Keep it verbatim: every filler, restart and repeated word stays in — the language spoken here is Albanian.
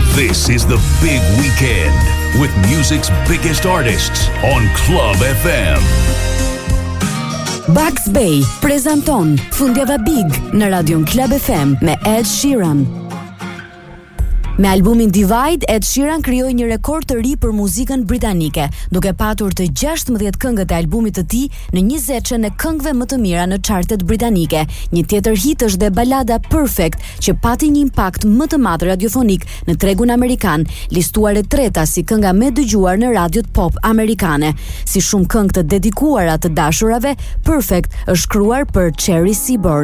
This is the big weekend with music's biggest artists on Club F M. Bugs Bay prezanton Fundjava Big në Radion Club F M me Ed Sheeran. Me albumin Divide, Ed Sheeran krijoi një rekord të ri për muzikën britanike, duke patur të gjashtëdhjetë këngët e albumit të tij në njëzet e këngëve më të mira në chartet britanike. Një tjetër hit është dhe balada Perfect, që pati një impakt më të madh radiofonik në tregun amerikan, listuar e treta si kënga më dëgjuar në radiot pop amerikane. Si shumë këngë të dedikuara të dashurave, Perfect është shkruar për Cherry Seaborn.